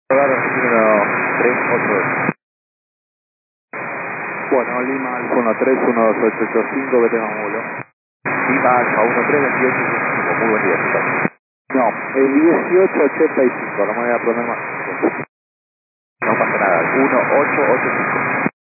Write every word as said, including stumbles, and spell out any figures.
Claro, número tres ocho ocho. Bueno, Lima Alfa uno tres uno dos ocho ocho cinco, que tengo módulo. Lima Alfa uno tres veintiocho ochenta y cinco, muy buen día, ¿qué tal? No, el dieciocho ochenta y cinco, no me voy a poner más. No pasa nada, uno ocho ocho cinco.